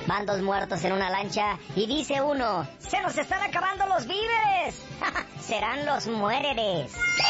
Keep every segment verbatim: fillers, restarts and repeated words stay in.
Van dos muertos en una lancha y dice uno: ¡se nos están acabando los víveres! Serán los muéreres.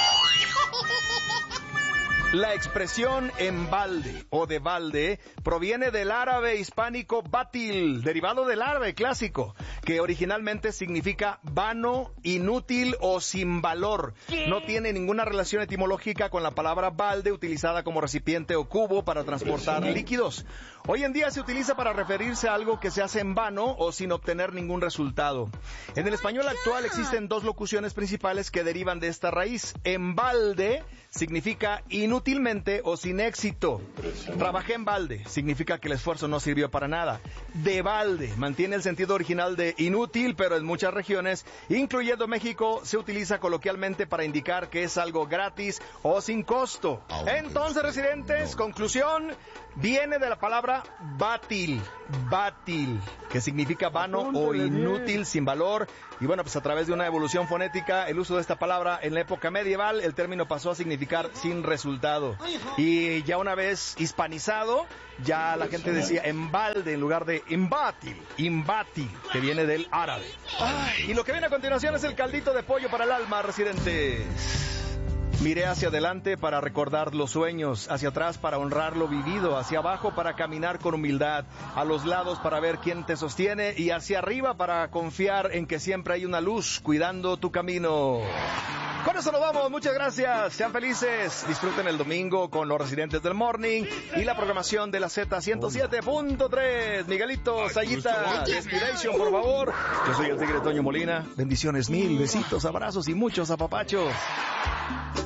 La expresión en balde o de balde proviene del árabe hispánico batil, derivado del árabe clásico, que originalmente significa vano, inútil o sin valor. No tiene ninguna relación etimológica con la palabra balde, utilizada como recipiente o cubo para transportar líquidos. Hoy en día se utiliza para referirse a algo que se hace en vano o sin obtener ningún resultado. En el español actual existen dos locuciones principales que derivan de esta raíz. En balde significa inútilmente o sin éxito. Trabajé en balde significa que el esfuerzo no sirvió para nada. De balde mantiene el sentido original de inútil, pero en muchas regiones, incluyendo México, se utiliza coloquialmente para indicar que es algo gratis o sin costo. Entonces, residentes, conclusión, viene de la palabra bátil, bátil, que significa vano o inútil, sin valor. Y bueno, pues a través de una evolución fonética, el uso de esta palabra en la época medieval, el término pasó a significar sin resultado. Y ya una vez hispanizado, ya la gente decía en balde en lugar de imbátil, imbátil, que viene del árabe. Ay, y lo que viene a continuación es el caldito de pollo para el alma, residentes. Miré hacia adelante para recordar los sueños, hacia atrás para honrar lo vivido, hacia abajo para caminar con humildad, a los lados para ver quién te sostiene y hacia arriba para confiar en que siempre hay una luz cuidando tu camino. Con eso nos vamos, muchas gracias, sean felices, disfruten el domingo con los residentes del Morning y la programación de la Z ciento siete punto tres. Miguelito, Sayita, Inspiration, por favor. Yo soy el Tigre Toño Molina, bendiciones mil, besitos, abrazos y muchos apapachos.